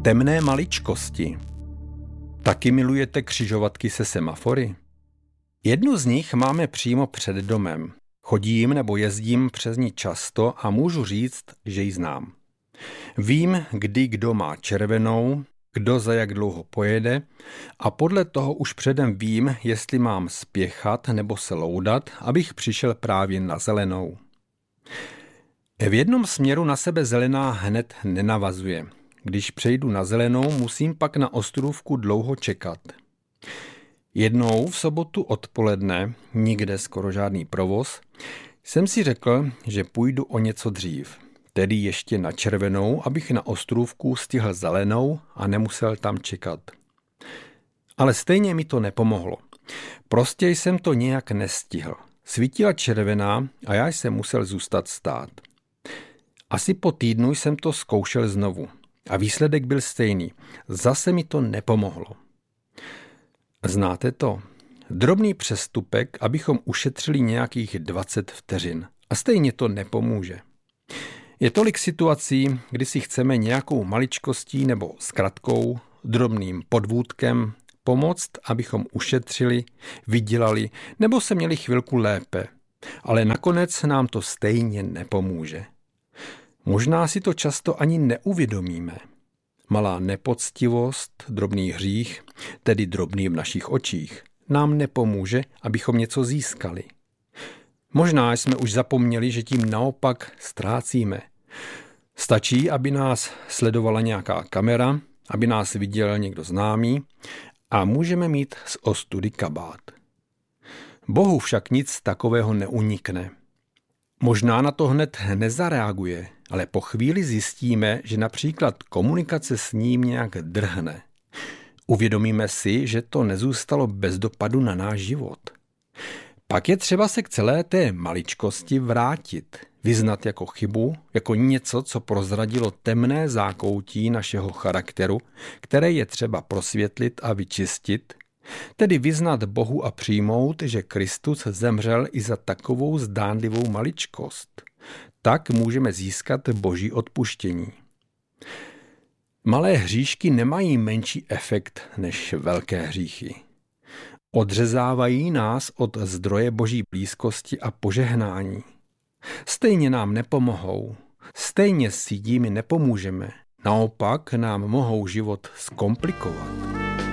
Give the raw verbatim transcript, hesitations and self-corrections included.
Temné maličkosti. Taky milujete křižovatky se semafory? Jednu z nich máme přímo před domem. Chodím nebo jezdím přes ní často a můžu říct, že ji znám. Vím, kdy kdo má červenou, kdo za jak dlouho pojede a podle toho už předem vím, jestli mám spěchat nebo se loudat, abych přišel právě na zelenou. V jednom směru na sebe zelená hned nenavazuje. Když přejdu na zelenou, musím pak na ostrůvku dlouho čekat. Jednou v sobotu odpoledne, nikde skoro žádný provoz, jsem si řekl, že půjdu o něco dřív, tedy ještě na červenou, abych na ostrůvku stihl zelenou a nemusel tam čekat. Ale stejně mi to nepomohlo. Prostě jsem to nějak nestihl. Svítila červená a já jsem musel zůstat stát. Asi po týdnu jsem to zkoušel znovu a výsledek byl stejný. Zase mi to nepomohlo. Znáte to? Drobný přestupek, abychom ušetřili nějakých dvacet vteřin. A stejně to nepomůže. Je tolik situací, kdy si chceme nějakou maličkostí nebo zkratkou, drobným podvůdkem pomoct, abychom ušetřili, vydělali nebo se měli chvilku lépe. Ale nakonec nám to stejně nepomůže. Možná si to často ani neuvědomíme. Malá nepoctivost, drobný hřích, tedy drobný v našich očích, nám nepomůže, abychom něco získali. Možná jsme už zapomněli, že tím naopak ztrácíme. Stačí, aby nás sledovala nějaká kamera, aby nás viděl někdo známý a můžeme mít z ostudy kabát. Bohu však nic takového neunikne. Možná na to hned nezareaguje, ale po chvíli zjistíme, že například komunikace s ním nějak drhne. Uvědomíme si, že to nezůstalo bez dopadu na náš život. Pak je třeba se k celé té maličkosti vrátit, vyznat jako chybu, jako něco, co prozradilo temné zákoutí našeho charakteru, které je třeba prosvětlit a vyčistit, tedy vyznat Bohu a přijmout, že Kristus zemřel i za takovou zdánlivou maličkost. Tak můžeme získat Boží odpuštění. Malé hříšky nemají menší efekt než velké hříchy. Odřezávají nás od zdroje Boží blízkosti a požehnání. Stejně nám nepomohou, stejně si jimi nepomůžeme, naopak nám mohou život zkomplikovat.